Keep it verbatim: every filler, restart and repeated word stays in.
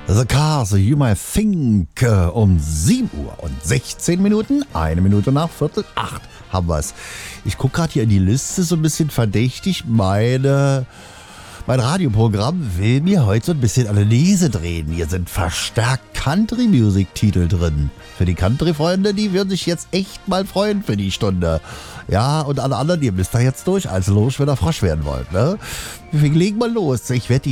The Cars You Might Think äh, um sieben Uhr und sechzehn Minuten, eine Minute nach Viertel acht haben wir's. Ich gucke gerade hier in die Liste, so ein bisschen verdächtig. Meine, mein Radioprogramm will mir heute so ein bisschen eine Nase drehen. Hier sind verstärkt Country-Music-Titel drin. Für die Country-Freunde, die würden sich jetzt echt mal freuen für die Stunde. Ja, und alle anderen, ihr müsst da jetzt durch, also los, wenn ihr Frosch werden wollt. Ne? Wir legen mal los. Ich werde die